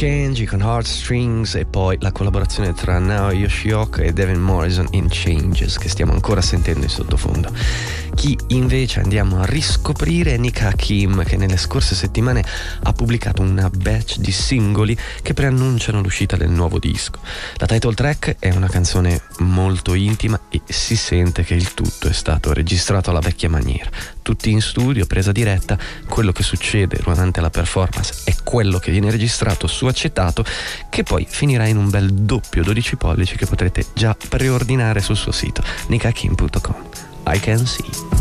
Kenji con Heartstrings e poi la collaborazione tra Naoya Yoshioka e Devin Morrison in Changes, che stiamo ancora sentendo in sottofondo. Chi invece andiamo a riscoprire è Nick Hakim, che nelle scorse settimane ha pubblicato una batch di singoli che preannunciano l'uscita del nuovo disco. La title track è una canzone molto intima e si sente che il tutto è stato registrato alla vecchia maniera, tutti in studio, presa diretta. Quello che succede durante la performance è quello che viene registrato su acetato, che poi finirà in un bel doppio 12 pollici che potrete già preordinare sul suo sito nickhakim.com. I can see.